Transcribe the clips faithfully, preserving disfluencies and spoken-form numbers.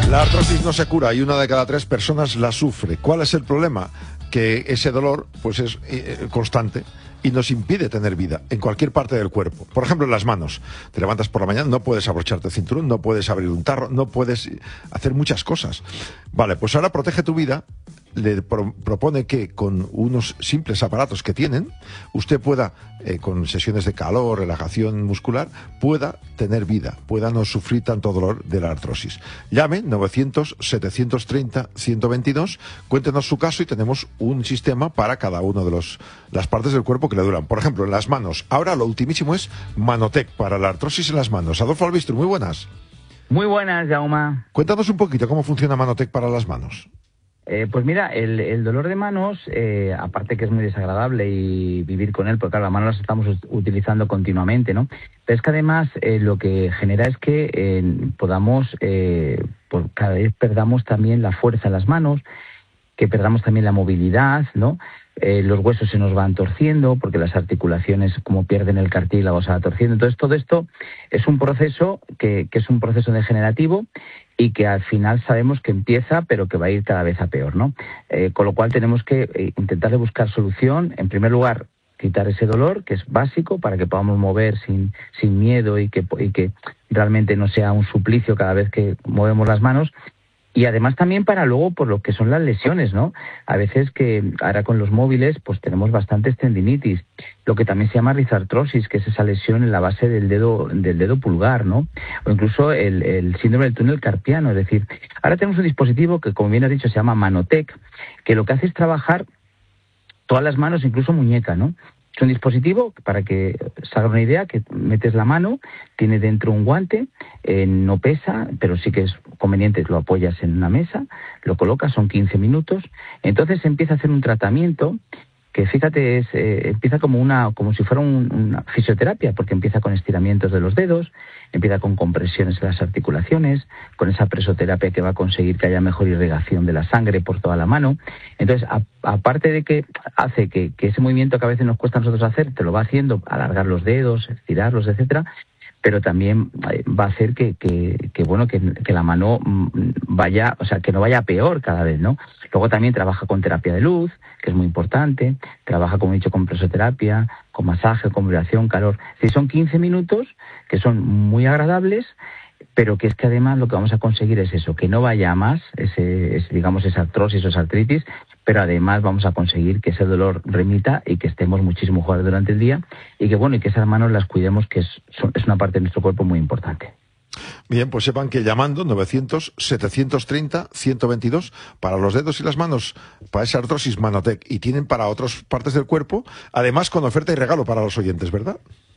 La artrosis no se cura y una de cada tres personas la sufre. ¿Cuál es el problema? Que ese dolor pues es eh, constante y nos impide tener vida en cualquier parte del cuerpo. Por ejemplo, en las manos. Te levantas por la mañana, no puedes abrocharte el cinturón, no puedes abrir un tarro, no puedes hacer muchas cosas. Vale, pues ahora Protege tu Vida le pro propone que con unos simples aparatos que tienen, usted pueda, eh, con sesiones de calor, relajación muscular, pueda tener vida, pueda no sufrir tanto dolor de la artrosis. Llame novecientos, setecientos treinta, ciento veintidós, cuéntenos su caso y tenemos un sistema para cada uno de los, las partes del cuerpo que le duran. Por ejemplo, en las manos. Ahora lo ultimísimo es Manotec para la artrosis en las manos. Adolfo Albistro, muy buenas. Muy buenas, Jaume. Cuéntanos un poquito cómo funciona Manotec para las manos. Eh, pues mira, el, el dolor de manos, eh, aparte que es muy desagradable y vivir con él, porque claro, las manos las estamos utilizando continuamente, ¿no? Pero es que además eh, lo que genera es que eh, podamos, eh, por cada vez perdamos también la fuerza en las manos, que perdamos también la movilidad, ¿no? Eh, los huesos se nos van torciendo porque las articulaciones, como pierden el cartílago, se va torciendo. Entonces todo esto es un proceso que, que es un proceso degenerativo y que al final sabemos que empieza, pero que va a ir cada vez a peor, ¿no? Eh, con lo cual tenemos que eh, intentar de buscar solución. En primer lugar, quitar ese dolor, que es básico, para que podamos mover sin, sin miedo y que, y que realmente no sea un suplicio cada vez que movemos las manos. Y además también para luego por lo que son las lesiones, ¿no? A veces que ahora con los móviles pues tenemos bastantes tendinitis, lo que también se llama rizartrosis, que es esa lesión en la base del dedo del dedo pulgar, ¿no? O incluso el, el síndrome del túnel carpiano, es decir, ahora tenemos un dispositivo que, como bien has dicho, se llama Manotec, que lo que hace es trabajar todas las manos, incluso muñeca, ¿no? Es un dispositivo, para que se haga una idea, que metes la mano, tiene dentro un guante, eh, no pesa, pero sí que es conveniente, lo apoyas en una mesa, lo colocas, son quince minutos, entonces empieza a hacer un tratamiento que, fíjate, es, eh, empieza como una como si fuera un, una fisioterapia, porque empieza con estiramientos de los dedos, empieza con compresiones en las articulaciones, con esa presoterapia que va a conseguir que haya mejor irrigación de la sangre por toda la mano. Entonces, a, aparte de que hace que, que ese movimiento que a veces nos cuesta a nosotros hacer, te lo va haciendo, alargar los dedos, estirarlos, etcétera, pero también va a hacer que, que, que bueno, que, que la mano vaya, o sea, que no vaya peor cada vez, ¿no? Luego también trabaja con terapia de luz, que es muy importante, trabaja, como he dicho, con presoterapia, con masaje, con vibración, calor. Sí, son quince minutos que son muy agradables, pero que es que además lo que vamos a conseguir es eso, que no vaya a más, ese, ese, digamos, esa artrosis o esa artritis, pero además vamos a conseguir que ese dolor remita y que estemos muchísimo mejor durante el día y que, bueno, y que esas manos las cuidemos, que es, es una parte de nuestro cuerpo muy importante. Bien, pues sepan que llamando novecientos, setecientos treinta, ciento veintidós para los dedos y las manos, para esa artrosis, Manotec, y tienen para otras partes del cuerpo, además con oferta y regalo para los oyentes, ¿verdad?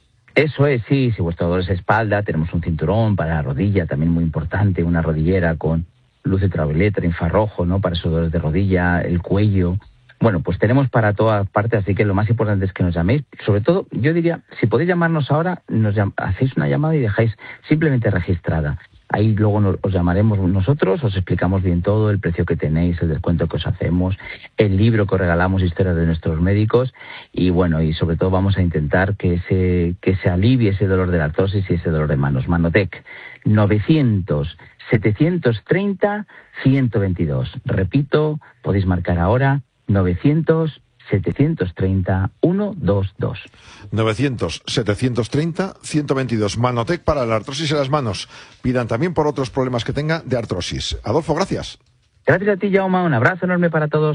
Eso es, sí, si vuestro dolor es espalda, tenemos un cinturón para la rodilla, también muy importante, una rodillera con luz ultravioleta, infrarrojo, ¿no? Para esos dolores de rodilla, el cuello. Bueno, pues tenemos para todas partes, así que lo más importante es que nos llaméis. Sobre todo, yo diría, si podéis llamarnos ahora, nos llam- hacéis una llamada y dejáis simplemente registrada. Ahí luego nos, os llamaremos nosotros, os explicamos bien todo, el precio que tenéis, el descuento que os hacemos, el libro que os regalamos, historias de nuestros médicos, y bueno, y sobre todo vamos a intentar que se, que se alivie ese dolor de la artrosis y ese dolor de manos. Manotec, novecientos, setecientos treinta, ciento veintidós. Repito, podéis marcar ahora, novecientos, setecientos treinta, ciento veintidós. novecientos, setecientos treinta, ciento veintidós. Manotec para la artrosis en las manos. Pidan también por otros problemas que tenga de artrosis. Adolfo, gracias. Gracias a ti, Jaume. Un abrazo enorme para todos.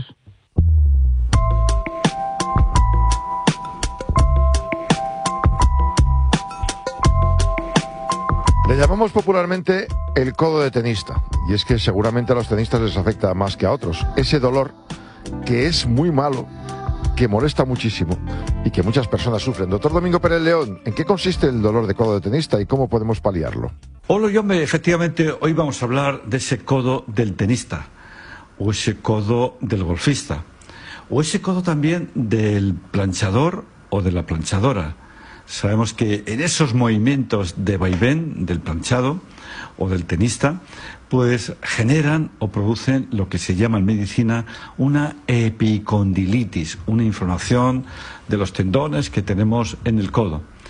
Le llamamos popularmente el codo de tenista. Y es que seguramente a los tenistas les afecta más que a otros. Ese dolor que es muy malo, que molesta muchísimo y que muchas personas sufren. Doctor Domingo Pérez León, ¿en qué consiste el dolor de codo de tenista y cómo podemos paliarlo? Hola, Jaume, efectivamente, hoy vamos a hablar de ese codo del tenista, o ese codo del golfista, o ese codo también del planchador o de la planchadora. Sabemos que en esos movimientos de vaivén del planchado o del tenista, pues generan o producen lo que se llama en medicina una epicondilitis, una inflamación de los tendones que tenemos en el codo.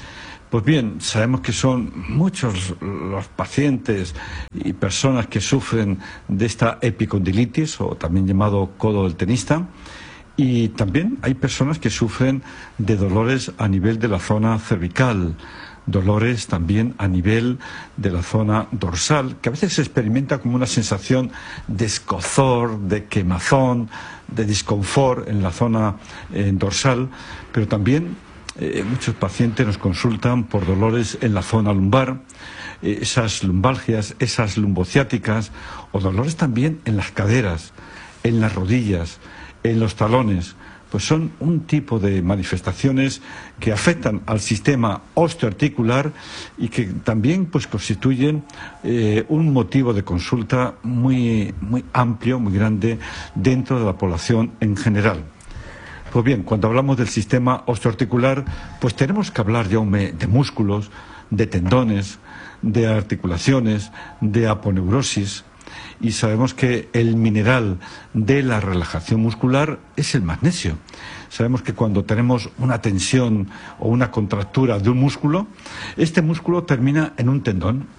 Pues bien, sabemos que son muchos los pacientes y personas que sufren de esta epicondilitis, o también llamado codo del tenista, y también hay personas que sufren de dolores a nivel de la zona cervical, dolores también a nivel de la zona dorsal, que a veces se experimenta como una sensación de escozor, de quemazón, de disconfort en la zona eh, dorsal, pero también eh, muchos pacientes nos consultan por dolores en la zona lumbar, eh, esas lumbalgias, esas lumbociáticas, o dolores también en las caderas, en las rodillas, en los talones. Pues son un tipo de manifestaciones que afectan al sistema osteoarticular y que también pues constituyen eh, un motivo de consulta muy, muy amplio, muy grande dentro de la población en general. Pues bien, cuando hablamos del sistema osteoarticular, pues tenemos que hablar ya de músculos, de tendones, de articulaciones, de aponeurosis. Y sabemos que el mineral de la relajación muscular es el magnesio. Sabemos que cuando tenemos una tensión o una contractura de un músculo, este músculo termina en un tendón.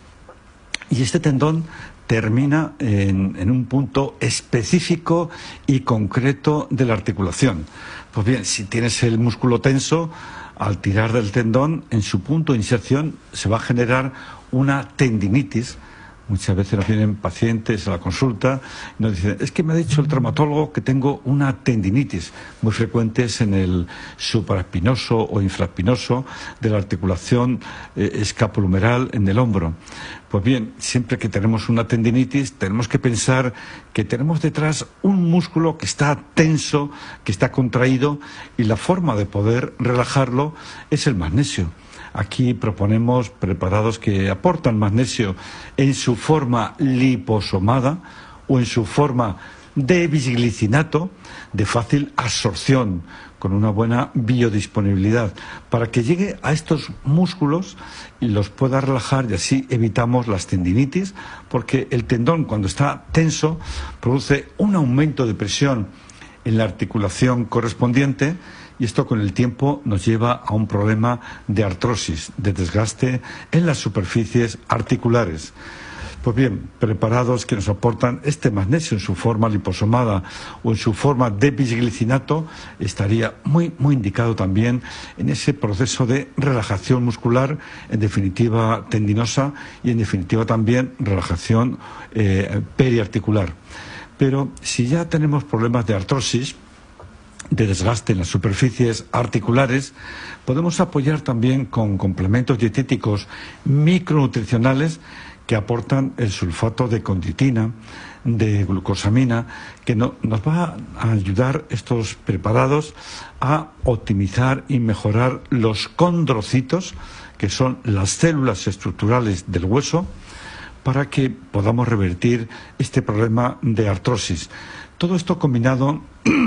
Y este tendón termina en, en un punto específico y concreto de la articulación. Pues bien, si tienes el músculo tenso, al tirar del tendón, en su punto de inserción se va a generar una tendinitis. Muchas veces nos vienen pacientes a la consulta y nos dicen, es que me ha dicho el traumatólogo que tengo una tendinitis, muy frecuentes en el supraespinoso o infraespinoso de la articulación eh, escapulohumeral en el hombro. Pues bien, siempre que tenemos una tendinitis tenemos que pensar que tenemos detrás un músculo que está tenso, que está contraído, y la forma de poder relajarlo es el magnesio. Aquí proponemos preparados que aportan magnesio en su forma liposomada o en su forma de bisglicinato de fácil absorción, con una buena biodisponibilidad, para que llegue a estos músculos y los pueda relajar, y así evitamos las tendinitis, porque el tendón, cuando está tenso, produce un aumento de presión en la articulación correspondiente, y esto con el tiempo nos lleva a un problema de artrosis, de desgaste en las superficies articulares. Pues bien, preparados que nos aportan este magnesio en su forma liposomada o en su forma de bisglicinato, estaría muy, muy indicado también en ese proceso de relajación muscular, en definitiva tendinosa, y en definitiva también relajación eh, periarticular. Pero si ya tenemos problemas de artrosis, de desgaste en las superficies articulares, podemos apoyar también con complementos dietéticos micronutricionales que aportan el sulfato de conditina, de glucosamina, que no, nos va a ayudar estos preparados a optimizar y mejorar los condrocitos, que son las células estructurales del hueso, para que podamos revertir este problema de artrosis. Todo esto combinado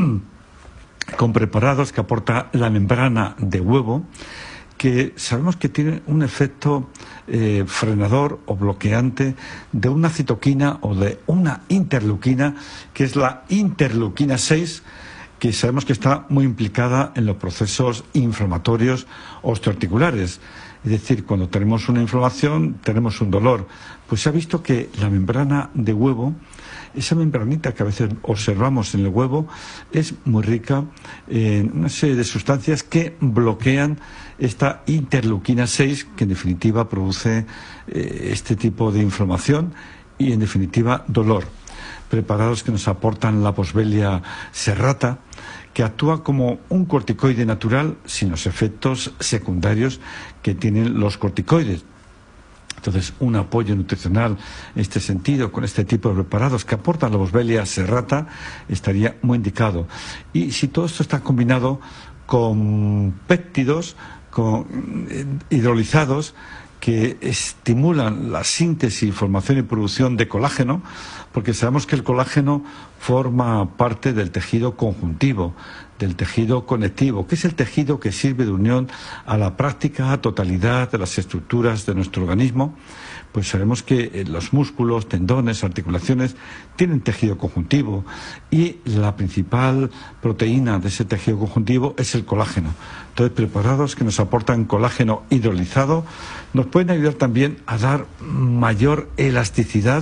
con preparados que aporta la membrana de huevo, que sabemos que tiene un efecto eh, frenador o bloqueante de una citoquina o de una interleuquina, que es la interleuquina seis, que sabemos que está muy implicada en los procesos inflamatorios osteoarticulares. Es decir, cuando tenemos una inflamación, tenemos un dolor. Pues se ha visto que la membrana de huevo, esa membranita que a veces observamos en el huevo, es muy rica en una serie de sustancias que bloquean esta interleuquina seis, que en definitiva produce eh, este tipo de inflamación y en definitiva dolor. Preparados que nos aportan la Boswellia serrata, que actúa como un corticoide natural sin los efectos secundarios que tienen los corticoides. Entonces, un apoyo nutricional en este sentido, con este tipo de preparados que aportan la Boswellia serrata, estaría muy indicado. Y si todo esto está combinado con péptidos, con hidrolizados, que estimulan la síntesis, formación y producción de colágeno, porque sabemos que el colágeno forma parte del tejido conjuntivo, del tejido conectivo, que es el tejido que sirve de unión a la práctica totalidad de las estructuras de nuestro organismo, pues sabemos que los músculos, tendones, articulaciones tienen tejido conjuntivo y la principal proteína de ese tejido conjuntivo es el colágeno. Entonces, preparados que nos aportan colágeno hidrolizado nos pueden ayudar también a dar mayor elasticidad